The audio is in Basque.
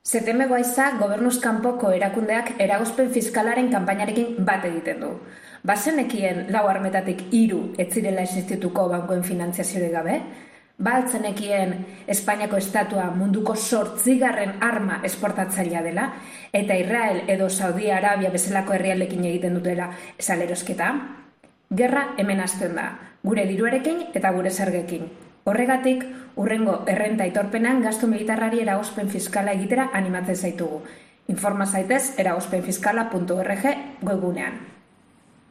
Seteme Guaiza gobernuz kanpoko erakundeak eragozpen fiskalaren kanpainarekin bat egiten du. Bazenekien 4 armetatik 3 ez zirela existituko bankuen finantziaziorik gabe? Baltzenekien Espainiako estatua munduko 8. arma esportatzailea dela, eta Israel edo Saudi Arabia bezalako herrialdekin egiten dutela salerosketa? Gerra hemen hasten da, gure diruarekin eta gure zergekin. Horregatik, hurrengo errenta aitorpenean gastu militarrari eragozpen fiskala egitera animatzen zaitugu. Informa zaitez eragozpenfiskala.org webgunean.